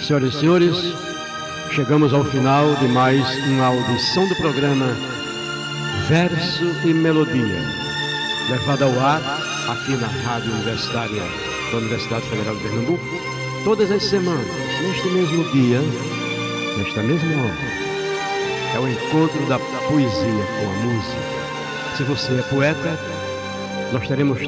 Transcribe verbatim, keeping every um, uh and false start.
Senhoras e senhores, chegamos ao final de mais uma audição do programa Verso e Melodia, levada ao ar aqui na Rádio Universitária da Universidade Federal de Pernambuco, todas as semanas, neste mesmo dia, nesta mesma hora. É o encontro da poesia com a música. Se você é poeta, nós teremos